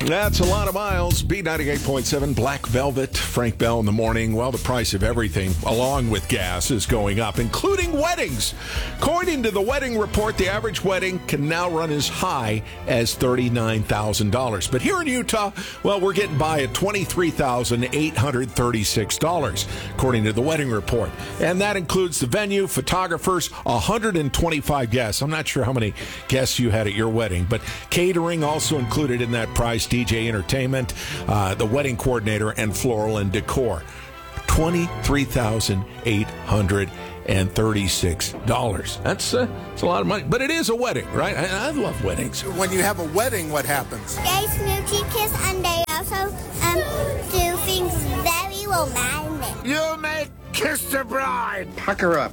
That's a lot of miles. B98.7, Black Velvet, Frank Bell in the morning. Well, the price of everything, along with gas, is going up, including weddings. According to the wedding report, the average wedding can now run as high as $39,000. But here in Utah, well, we're getting by at $23,836, according to the wedding report. And that includes the venue, photographers, 125 guests. I'm not sure how many guests you had at your wedding, but catering also included in that price, DJ entertainment, the wedding coordinator, and floral and decor. $23,836. That's a lot of money, but it is a wedding, right? I love weddings. When you have a wedding, what happens? They smoochie kiss, and they also do things very romantic. You may kiss the bride. Pucker up.